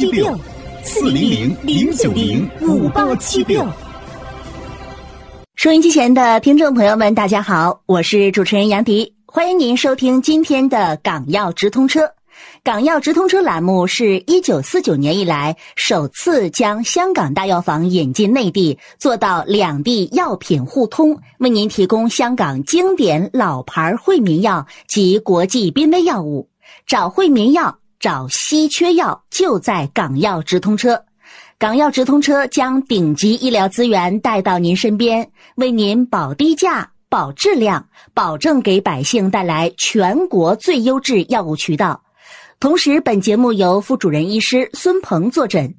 ，400-090-5876。 收音机前的听众朋友们，大家好，我是主持人杨迪，欢迎您收听今天的港药直通车。港药直通车栏目是1949年以来首次将香港大药房引进内地，做到两地药品互通，为您提供香港经典老牌惠民药及国际濒危药物。找惠民药，找稀缺药，就在港药直通车。港药直通车将顶级医疗资源带到您身边，为您保低价、保质量，保证给百姓带来全国最优质药物渠道。同时，本节目由副主任医师孙鹏坐诊。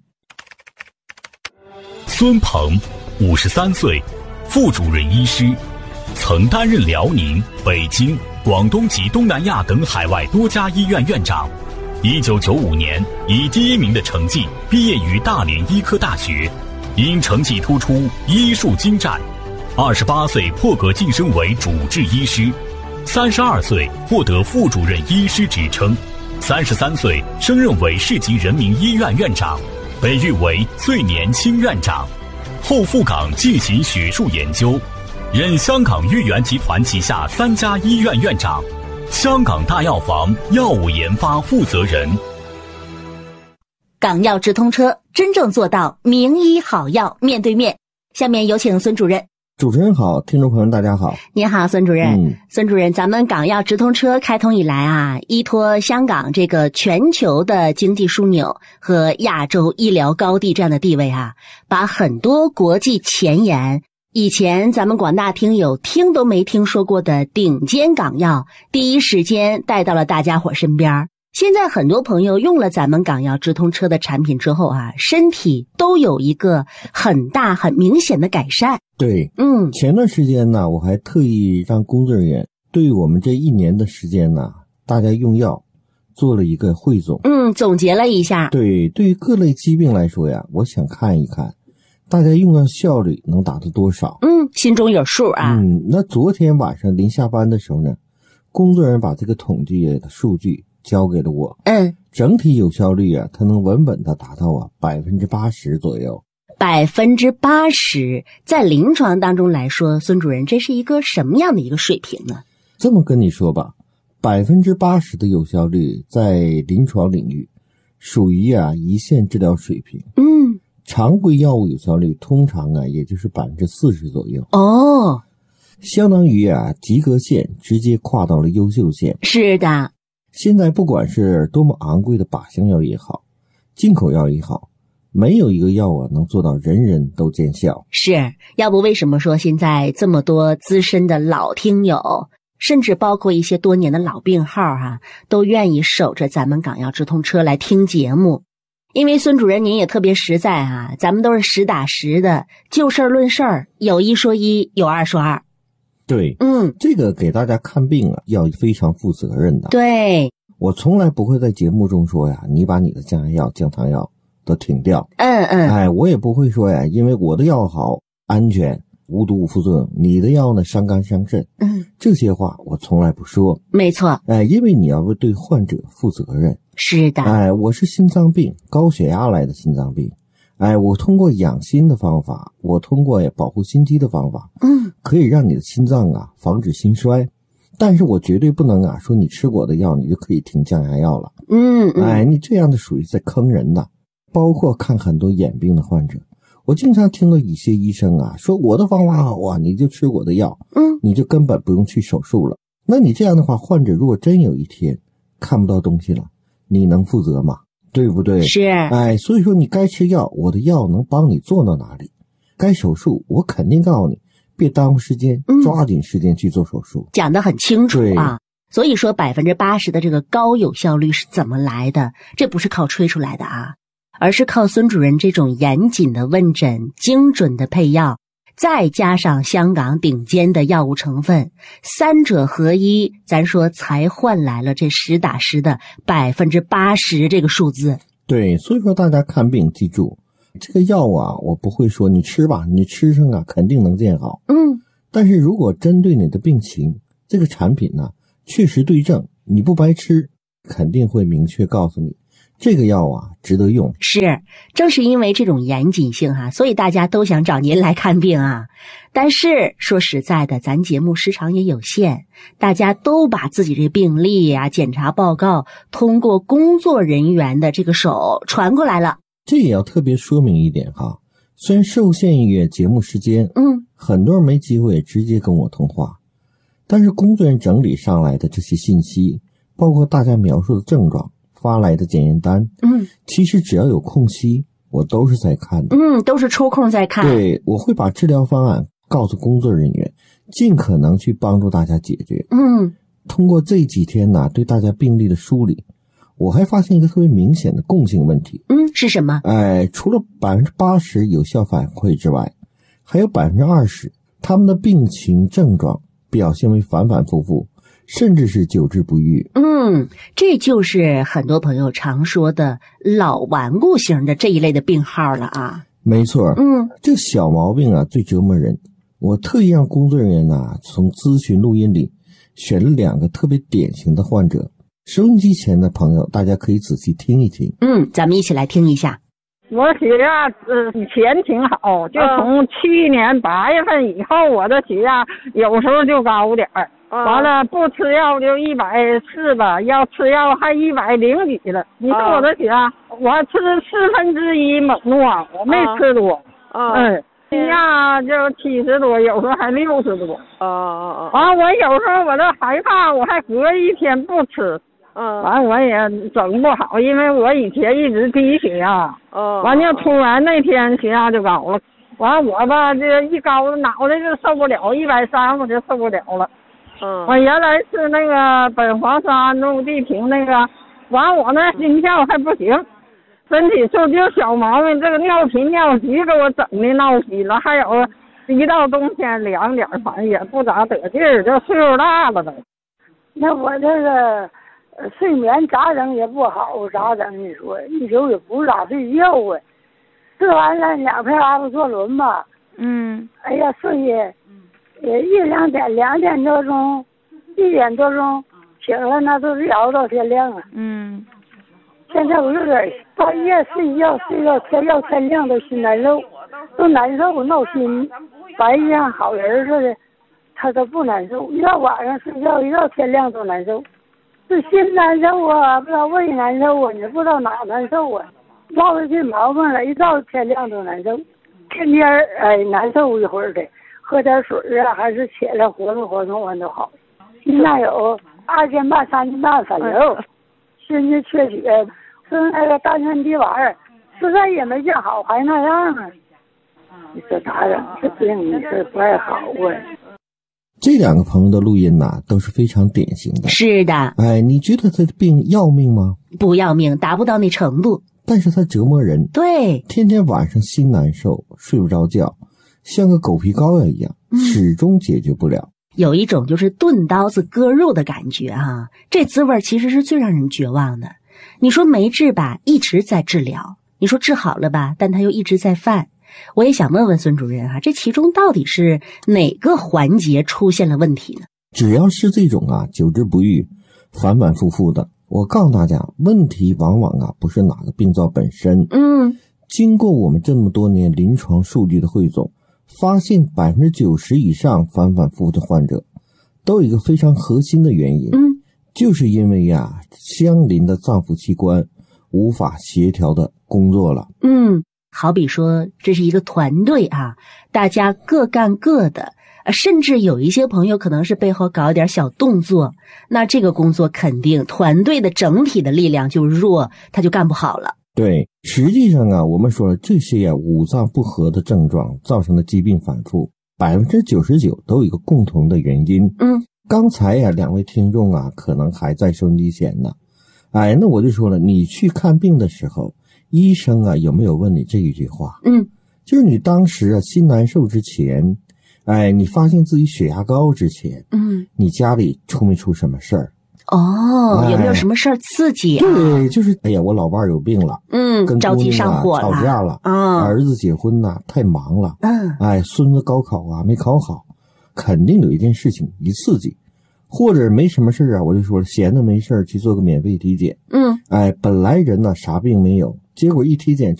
孙鹏，53岁，副主任医师，曾担任辽宁、北京、广东及东南亚等海外多家医院院长。1995年以第1名的成绩毕业于大连医科大学，因成绩突出，医术精湛。28岁破格晋升为主治医师，32岁获得副主任医师职称。33岁升任为市级人民医院院长，被誉为最年轻院长。后赴港进行学术研究，任香港裕元集团旗下3家医院院长，香港大药房药物研发负责人。 港药直通车，真正做到名医好药面对面。下面有请孙主任。 主持人好，听众朋友们大家好。 您好，孙主任。孙主任，咱们港药直通车开通以来啊，依托香港这个全球的经济枢纽和亚洲医疗高地这样的地位啊，把很多国际前沿，以前咱们广大听友听都没听说过的顶尖港药，第一时间带到了大家伙身边。现在很多朋友用了咱们港药直通车的产品之后啊，身体都有一个很大很明显的改善。 对，前段时间呢，我还特意让工作人员对我们这1年的时间呢，大家用药做了一个汇总。 总结了一下。 对，对于各类疾病来说呀，我想看一看大家用药效率能达到多少。 心中有数啊。 那昨天晚上临下班的时候呢，工作人员把这个统计的数据交给了我。整体有效率啊，它能稳稳的达到80%左右。 80%，在临床当中来说，孙主任，这是一个什么样的一个水平呢？ 这么跟你说吧，80%的有效率在临床领域属于一线治疗水平。常规药物有效率通常也就是40%左右。相当于及格线直接跨到了优秀线。 是的。 现在不管是多么昂贵的靶向药也好，进口药也好，没有一个药能做到人人都见效。 是，要不为什么说现在这么多资深的老听友，甚至包括一些多年的老病号都愿意守着咱们港药直通车来听节目？因为孙主任您也特别实在咱们都是实打实的，就事论事儿，有一说一，有二说二。 对，这个给大家看病要非常负责任的。 对， 我从来不会在节目中说你把你的降压药、降糖药都停掉。我也不会说因为我的药好、安全、无毒无副作用，你的药呢伤肝伤肾。这些话我从来不说。 没错。 因为你要对患者负责任。 是的。 我是心脏病，高血压来的心脏病。我通过养心的方法，我通过保护心肌的方法，可以让你的心脏防止心衰。但是我绝对不能说你吃我的药你就可以停降压药了。你这样的属于在坑人的。包括看很多眼病的患者，我经常听到一些医生说我的方法好你就吃我的药，你就根本不用去手术了。那你这样的话，患者如果真有一天看不到东西了，你能负责吗？对不对？ 是。 所以说你该吃药，我的药能帮你做到哪里？该手术，我肯定告诉你，别耽误时间，抓紧时间去做手术。 讲得很清楚啊。所以说80%的这个高有效率是怎么来的？这不是靠吹出来的而是靠孙主任这种严谨的问诊、精准的配药，再加上香港顶尖的药物成分，三者合一，咱说才换来了这实打实的80%这个数字。 对，所以说大家看病记住，这个药我不会说你吃吧，你吃上肯定能见好。但是如果针对你的病情，这个产品确实对症，你不白吃，肯定会明确告诉你这个药啊值得用。 是，正是因为这种严谨性所以大家都想找您来看病啊。但是说实在的，咱节目时长也有限，大家都把自己这病历检查报告通过工作人员的这个手传过来了。 这也要特别说明一点哈，虽然受限于节目时间，很多人没机会直接跟我通话，但是工作人员整理上来的这些信息，包括大家描述的症状，发来的检验单，其实只要有空隙，我都是在看的， 都是抽空在看。 对，我会把治疗方案告诉工作人员，尽可能去帮助大家解决。通过这几天对大家病例的梳理，我还发现一个特别明显的共性问题。 是什么？ 除了80%有效反馈之外，还有20%他们的病情症状表现为反反复复，甚至是久治不愈。 这就是很多朋友常说的老顽固型的这一类的病号了啊。 没错，这个小毛病最折磨人。我特意让工作人员从咨询录音里选了2个特别典型的患者。收音机前的朋友，大家可以仔细听一听。 咱们一起来听一下。 我血压以前挺好，就从去年8月份以后，我的血压有时候就高点儿，完了不吃药就140吧，要吃药还100几了。你说我的血压，我吃1/4猛诺，我没吃多，血压就70多，有时候还60多。完我有时候我都害怕，我还隔一天不吃。完我也整不好，因为我以前一直低血压，完就突然那天血压就高了，完我吧这一高脑袋就受不了，130我就受不了了。我原来是那个苯黄沙诺地平那个，完我那心跳还不行，身体就小毛病，这个尿频尿急给我整的闹心了，还有一到冬天凉点，反正也不咋得劲儿，这岁数大了呗。 那我这个睡眠咋整也不好，咋整？你说一宿也不咋睡觉啊，吃完了2片阿布唑仑吧，哎呀睡也1-2点，2点多钟，1点多钟醒了，那都是熬到天亮了。现在我有点半夜睡觉到天亮都心难受，都难受闹心，白天像好人似的，他都不难受，一到晚上睡觉一到天亮都难受。是心难受啊，不知道胃难受啊，也不知道哪难受啊，落下这毛病了，一到天亮都难受，天天难受一会儿的，喝点水还是起来活动活动完都好。现在有2斤半3斤半反流，心肌缺血，吃那个丹参地丸，实在也没见好，还那样啊。你说咋整？这病你说不太好啊。 这2个朋友的录音都是非常典型的。 是的。 你觉得他的病要命吗？ 不要命，达不到那程度。 但是他折磨人。 对， 天天晚上心难受，睡不着觉，像个狗皮膏药一样，始终解决不了。 有一种就是钝刀子割肉的感觉这滋味其实是最让人绝望的。你说没治吧，一直在治疗；你说治好了吧，但他又一直在犯。我也想问问孙主任这其中到底是哪个环节出现了问题呢？ 只要是这种久治不愈、反反复复的，我告诉大家，问题往往不是哪个病灶本身。经过我们这么多年临床数据的汇总，发现90%以上反反复复的患者都有一个非常核心的原因，就是因为相邻的脏腑器官无法协调的工作了。 好比说这是一个团队大家各干各的，甚至有一些朋友可能是背后搞一点小动作，那这个工作肯定团队的整体的力量就弱，他就干不好了。 对，实际上我们说了这些五脏不和的症状造成的疾病反复，99%都有一个共同的原因。刚才2位听众可能还在收音机前呢。那我就说了，你去看病的时候，医生有没有问你这一句话？就是你当时心难受之前，你发现自己血压高之前，你家里出没出什么事儿？ 有没有什么事儿刺激对，就是我老伴有病了，跟着急上火了， 吵架了，儿子结婚太忙了，孙子高考没考好，肯定有一件事情一刺激， 或者没什么事啊，我就说闲的没事去做个免费体检。 嗯， 哎，本来人呢啥病没有，结果一体检